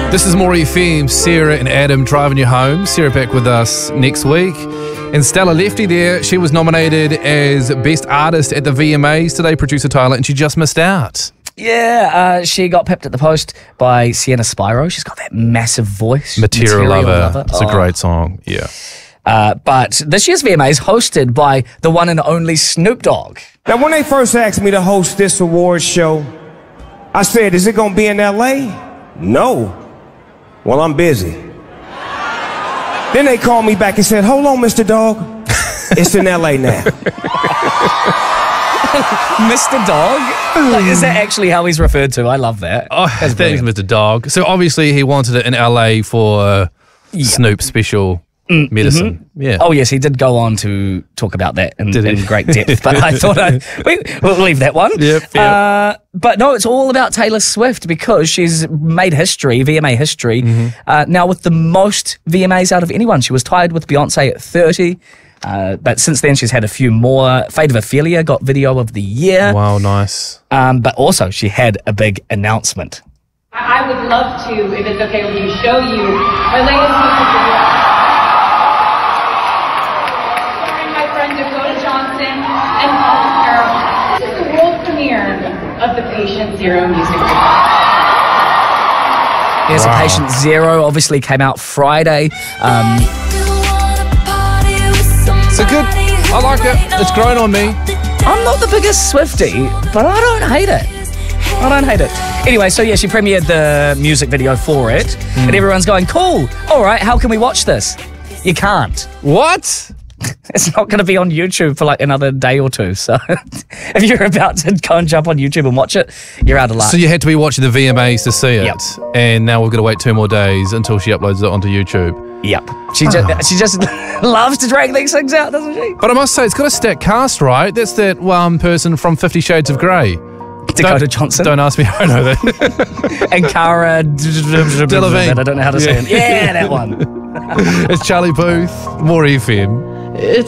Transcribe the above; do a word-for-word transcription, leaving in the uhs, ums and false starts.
This is More F M, Sarah and Adam driving you home. Sarah back with us next week. And Stella Lefty there, she was nominated as Best Artist at the V M As today, producer Tyler, and she just missed out. Yeah, uh, she got pipped at the post by Sienna Spyro. She's got that massive voice. Material, Material Lover. Lover. It's Oh. a great song, yeah. Uh, but this year's V M A is hosted by the one and only Snoop Dogg. Now, when they first asked me to host this awards show, I said, is it going to be in L A? No. Well, I'm busy. Then they called me back and said, hold on, Mister Dogg. It's in L A now. Mister Dogg? Like, is that actually how he's referred to? I love that. Oh, That's thanks, brilliant. Mister Dog. So obviously he wanted it in L A for uh, Yeah. Snoop special medicine. Yeah. Oh, yes, he did go on to talk about that in, Did he? in great depth, but I thought I, we, we'll leave that one. Yep, yep. Uh, but no, it's all about Taylor Swift because she's made history, V M A history, Mm-hmm. uh, now with the most V M As out of anyone. She was tied with Beyonce at thirty, uh, but since then she's had a few more. Fate of Ophelia got Video of the Year, Wow, nice. um, but also she had a big announcement. I I would love to, if it's okay with you, show you my latest music video. Starring my friend Dakota Johnson and Paul Carroll. This is the world premiere of the Patient Zero music video. Yes, Wow. A Patient Zero obviously came out Friday. Um, So good. I like it. It's grown on me. I'm not the biggest Swiftie, but I don't hate it. I don't hate it. Anyway, so yeah, she premiered the music video for it, and everyone's going, cool. All right, how can we watch this? You can't. What? It's not going to be on YouTube for like another day or two. So if you're about to go and jump on YouTube and watch it, you're out of luck. So you had to be watching the V M As to see it. Yep. And now we've got to wait two more days until she uploads it onto YouTube. Yep. She just she just loves to drag these things out, doesn't she? But I must say, it's got a stacked cast, right? That's that one person from Fifty Shades of Grey. Dakota Don't- Johnson. Don't ask me. I know that. And Cara Delevingne. I don't know how to say it. Yeah, that one. It's Charlie Booth, More F M. It's